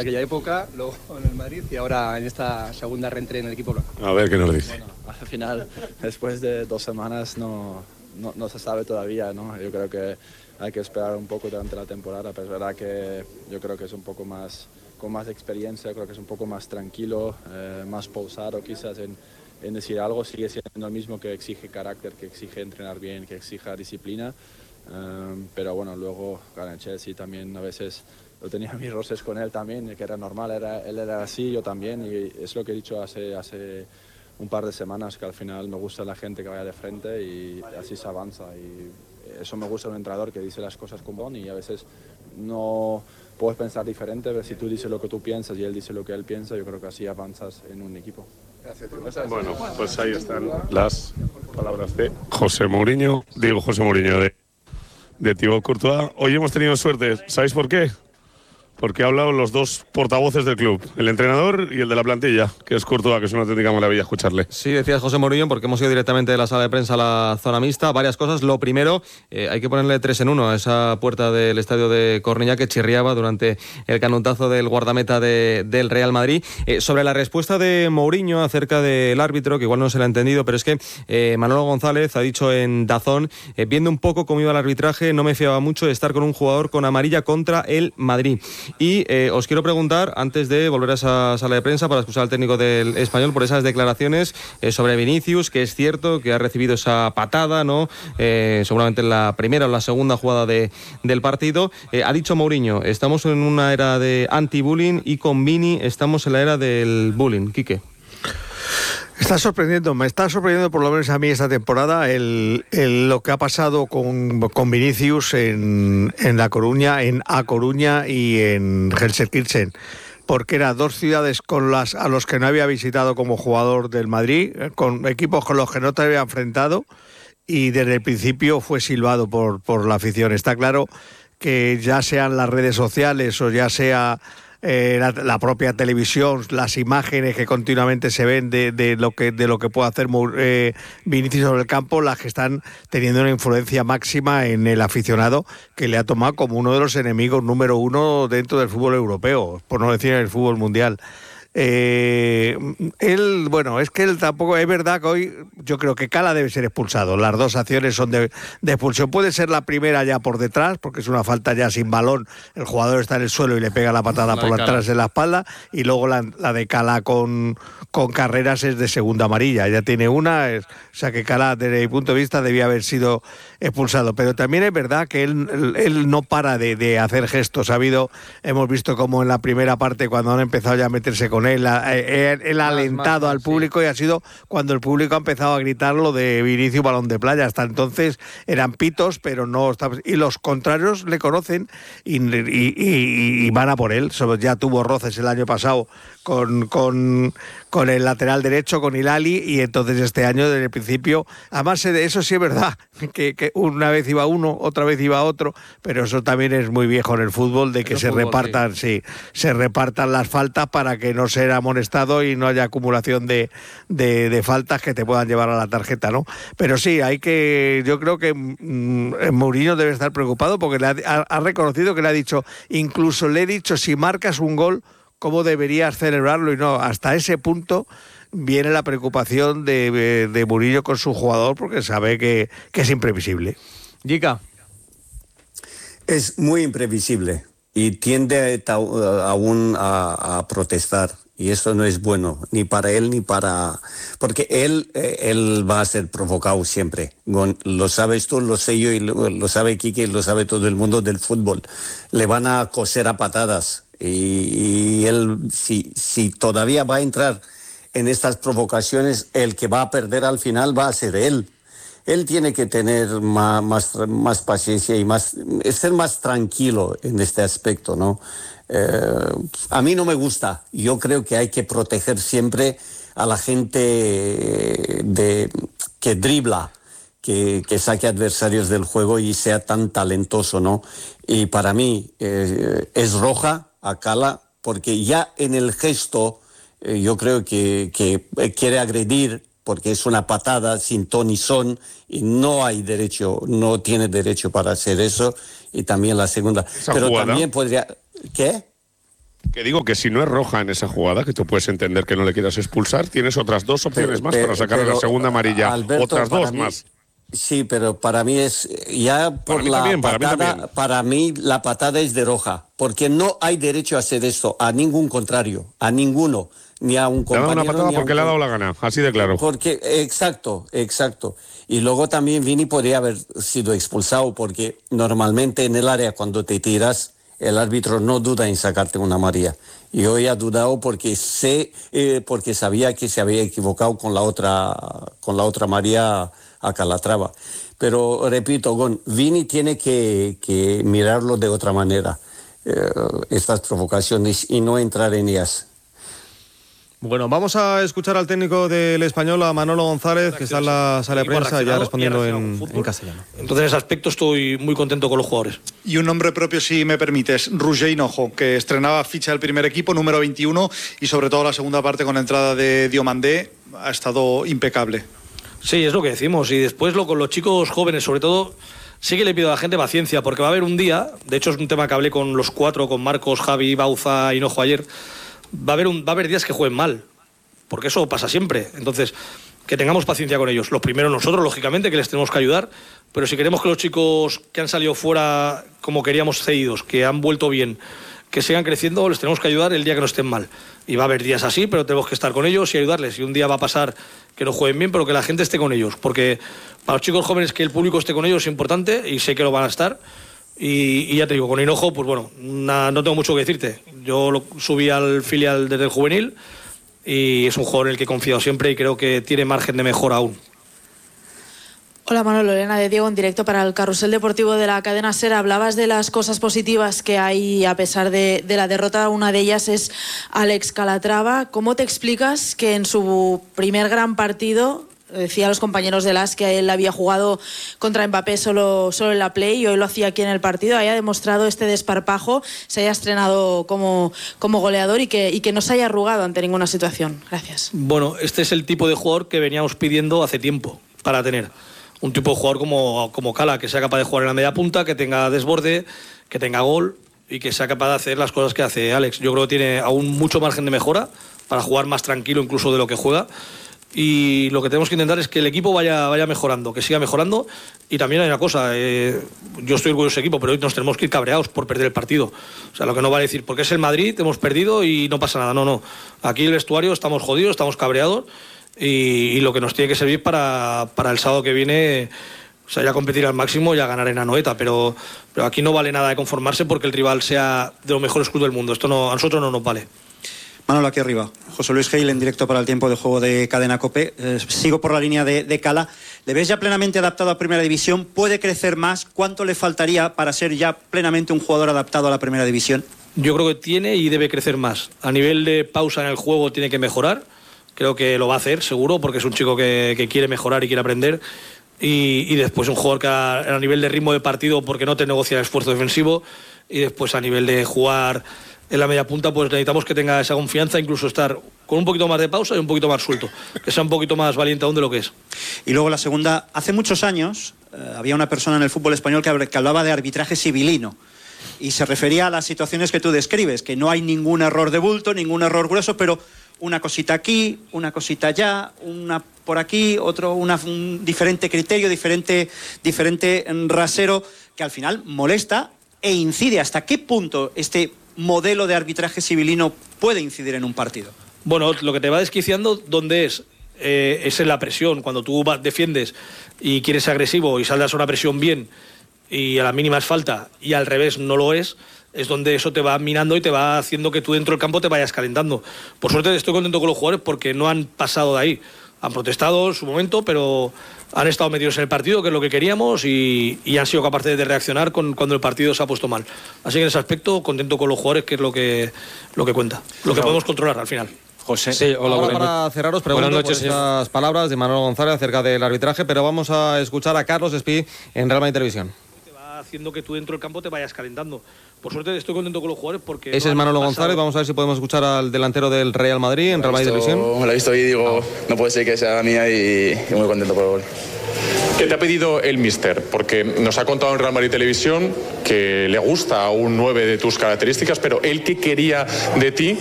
aquella época, luego en el Madrid y ahora en esta segunda reentré en el equipo blanco. A ver qué nos dice. Bueno, al final, después de 2 semanas no se sabe todavía, ¿no? Yo creo que hay que esperar un poco durante la temporada, pero es verdad que yo creo que es un poco más, con más experiencia, creo que es un poco más tranquilo, más pausado quizás en decir algo. Sigue siendo el mismo, que exige carácter, que exige entrenar bien, que exija disciplina. Pero bueno, luego claro, en Chelsea también a veces yo tenía mis roces con él también, que era normal, él era así, yo también, y es lo que he dicho hace un par de semanas, que al final me gusta la gente que vaya de frente y así se avanza, y eso me gusta de un entrenador que dice las cosas como son, y a veces no puedes pensar diferente, pero si tú dices lo que tú piensas y él dice lo que él piensa, yo creo que así avanzas en un equipo. Bueno, pues ahí están las palabras de José Mourinho, de Thibaut Courtois. Hoy hemos tenido suerte, ¿sabéis por qué? Porque ha hablado los dos portavoces del club, el entrenador y el de la plantilla, que es Courtois, que es una auténtica maravilla escucharle. Sí, decías José Mourinho, porque hemos ido directamente de la sala de prensa a la zona mixta. Varias cosas. Lo primero, hay que ponerle 3 en 1 a esa puerta del estadio de Cornellá que chirriaba durante el canutazo del guardameta del Real Madrid. Sobre la respuesta de Mourinho acerca del árbitro, que igual no se le ha entendido, pero es que Manolo González ha dicho en DAZN, viendo un poco cómo iba el arbitraje, no me fiaba mucho de estar con un jugador con amarilla contra el Madrid. Y os quiero preguntar, antes de volver a esa sala de prensa para escuchar al técnico del Español, por esas declaraciones sobre Vinicius, que es cierto que ha recibido esa patada, ¿no? Seguramente en la primera o la segunda jugada del partido. Ha dicho Mourinho, estamos en una era de anti-bullying y con Vini estamos en la era del bullying. Quique. Me está sorprendiendo por lo menos a mí esta temporada lo que ha pasado con Vinicius en La Coruña, en A Coruña y en Gelsenkirchen, porque eran 2 ciudades a los que no había visitado como jugador del Madrid, con equipos con los que no te había enfrentado, y desde el principio fue silbado por la afición. Está claro que ya sean las redes sociales o ya sea la propia televisión, las imágenes que continuamente se ven de lo que puede hacer Vinicius sobre el campo, las que están teniendo una influencia máxima en el aficionado, que le ha tomado como uno de los enemigos número 1 dentro del fútbol europeo, por no decir en el fútbol mundial. Es que él tampoco, es verdad que hoy yo creo que Cala debe ser expulsado. Las 2 acciones son de expulsión. Puede ser la primera ya por detrás, porque es una falta ya sin balón, el jugador está en el suelo y le pega la patada por detrás de la espalda, y luego la de Cala con Carreras es de segunda amarilla, ya tiene una, o sea que Cala desde mi punto de vista debía haber sido expulsado. Pero también es verdad que él no para de hacer gestos. Hemos visto como en la primera parte, cuando han empezado ya a meterse con él ha alentado al público, sí. Y ha sido cuando el público ha empezado a gritar lo de Vinicius balón de playa. Hasta entonces eran pitos, pero no, y los contrarios le conocen y van a por él. Ya tuvo roces el año pasado con el lateral derecho, con Hilali, y entonces este año desde el principio, además eso sí es verdad, que una vez iba uno, otra vez iba otro, pero eso también es muy viejo en el fútbol, de que se repartan las faltas para que no sea amonestado y no haya acumulación de faltas que te puedan llevar a la tarjeta, ¿no? Pero sí, yo creo que Mourinho debe estar preocupado, porque ha reconocido que le ha dicho, incluso le he dicho, si marcas un gol, cómo deberías celebrarlo, y no, hasta ese punto viene la preocupación de Mourinho con su jugador, porque sabe que es imprevisible. Giga. Es muy imprevisible y tiende aún a protestar, y eso no es bueno, ni para él ni para... Porque él va a ser provocado siempre. Lo sabes tú, lo sé yo, y lo sabe Quique, lo sabe todo el mundo del fútbol. Le van a coser a patadas. Y él, si todavía va a entrar en estas provocaciones, el que va a perder al final va a ser él. Él tiene que tener más paciencia y ser más tranquilo en este aspecto, ¿no? A mí no me gusta. Yo creo que hay que proteger siempre a la gente que dribla, que saque adversarios del juego y sea tan talentoso, ¿no? Y para mí es roja a Cala, porque ya en el gesto yo creo que quiere agredir, porque es una patada sin ton ni son, y no tiene derecho para hacer eso. Y también la segunda. Pero jugada, también podría... ¿Qué? Que digo que si no es roja en esa jugada, que tú puedes entender que no le quieras expulsar, tienes otras 2 opciones más para sacarle la segunda amarilla. Alberto, otras 2 más. Sí, pero para mí es ya por la patada. Para mí la patada es de roja, porque no hay derecho a hacer esto a ningún contrario, a ninguno, ni a un compañero. Le ha dado una patada porque le ha dado la gana, así de claro. Porque exacto. Y luego también Vini podría haber sido expulsado, porque normalmente en el área cuando te tiras el árbitro no duda en sacarte una amarilla. Y hoy ha dudado porque sabía que se había equivocado con la otra amarilla a Calatrava. Pero repito, Gon, Vini tiene que mirarlo de otra manera, estas provocaciones, y no entrar en ellas. Bueno, vamos a escuchar al técnico del Español, a Manolo González, que está en la sala de prensa ya respondiendo en castellano. Entonces, en ese aspecto estoy muy contento con los jugadores. Y un nombre propio, si me permites, Roger Hinojo, que estrenaba ficha del primer equipo, número 21, y sobre todo la segunda parte con la entrada de Diomandé, ha estado impecable. Sí, es lo que decimos. Y después con los chicos jóvenes, sobre todo, sí que le pido a la gente paciencia, porque va a haber un día, de hecho es un tema que hablé con los 4, con Marcos, Javi, Bauza, Hinojo ayer, va a haber días que jueguen mal, porque eso pasa siempre. Entonces, que tengamos paciencia con ellos. Lo primero nosotros, lógicamente, que les tenemos que ayudar, pero si queremos que los chicos que han salido fuera como queríamos cedidos, que han vuelto bien, que sigan creciendo, les tenemos que ayudar el día que no estén mal. Y va a haber días así, pero tenemos que estar con ellos y ayudarles. Y un día va a pasar que no jueguen bien, pero que la gente esté con ellos, porque para los chicos jóvenes que el público esté con ellos es importante, y sé que lo van a estar. Y ya te digo, con Hinojo, pues bueno, no tengo mucho que decirte. Yo lo subí al filial desde el juvenil y es un jugador en el que he confiado siempre y creo que tiene margen de mejora aún. Hola Manolo, Elena de Diego en directo para el Carrusel Deportivo de la cadena SER. Hablabas de las cosas positivas que hay a pesar de la derrota. Una de ellas es Alex Calatrava. ¿Cómo te explicas que en su primer gran partido, decía a los compañeros de LAS que él había jugado contra Mbappé solo en la Play y hoy lo hacía aquí en el partido, haya demostrado este desparpajo, se haya estrenado como goleador y que no se haya arrugado ante ninguna situación? Gracias. Bueno, este es el tipo de jugador que veníamos pidiendo hace tiempo para tener. Un tipo de jugador como Cala, que sea capaz de jugar en la media punta, que tenga desborde, que tenga gol y que sea capaz de hacer las cosas que hace Alex. Yo creo que tiene aún mucho margen de mejora para jugar más tranquilo incluso de lo que juega. Y lo que tenemos que intentar es que el equipo vaya mejorando, que siga mejorando. Y también hay una cosa, yo estoy orgulloso del equipo, pero hoy nos tenemos que ir cabreados por perder el partido. O sea, lo que no vale decir, porque es el Madrid, hemos perdido y no pasa nada. No. Aquí el vestuario estamos jodidos, estamos cabreados y lo que nos tiene que servir para el sábado que viene, o sea, ya competir al máximo y a ganar en Anoeta. Pero aquí no vale nada de conformarse porque el rival sea de los mejores clubes del mundo. Esto a nosotros no nos vale. Manolo, aquí arriba. José Luis Gil en directo para el tiempo de juego de Cadena COPE. Sigo por la línea de Cala. ¿Le ves ya plenamente adaptado a Primera División? ¿Puede crecer más? ¿Cuánto le faltaría para ser ya plenamente un jugador adaptado a la Primera División? Yo creo que tiene y debe crecer más. A nivel de pausa en el juego tiene que mejorar. Creo que lo va a hacer, seguro, porque es un chico que quiere mejorar y quiere aprender. Y después un jugador que a nivel de ritmo de partido, porque no te negocia el esfuerzo defensivo. Y después a nivel de jugar en la media punta, pues necesitamos que tenga esa confianza, incluso estar con un poquito más de pausa y un poquito más suelto, que sea un poquito más valiente aún de lo que es. Y luego la segunda, hace muchos años había una persona en el fútbol español que hablaba de arbitraje civilino y se refería a las situaciones que tú describes, que no hay ningún error de bulto, ningún error grueso, pero una cosita aquí, una cosita allá, una por aquí, un diferente criterio, diferente rasero, que al final molesta e incide. ¿Hasta qué punto este modelo de arbitraje civilino puede incidir en un partido? Bueno, lo que te va desquiciando, ¿dónde es? Es en la presión. Cuando tú defiendes y quieres ser agresivo y saldas a una presión bien y a la mínima es falta y al revés no lo es donde eso te va minando y te va haciendo que tú dentro del campo te vayas calentando. Por suerte estoy contento con los jugadores porque no han pasado de ahí. Han protestado en su momento, pero han estado metidos en el partido, que es lo que queríamos, y han sido capaces de reaccionar cuando el partido se ha puesto mal. Así que en ese aspecto, contento con los jugadores, que es lo que cuenta, lo que podemos controlar al final. José. Sí, hola, ahora para cerraros, pregunto por estas palabras de Manolo González acerca del arbitraje, pero vamos a escuchar a Carlos Espí en Real Madrid Televisión. Te va haciendo que tú dentro del campo te vayas calentando. Por suerte estoy contento con los jugadores porque... Ese es Manolo González. Vamos a ver si podemos escuchar al delantero del Real Madrid en Real Madrid Televisión. Me lo he visto y digo, no puede ser que sea mía y muy contento por el gol. ¿Qué te ha pedido el míster? Porque nos ha contado en Real Madrid Televisión que le gusta a un 9 de tus características, pero él, ¿qué quería de ti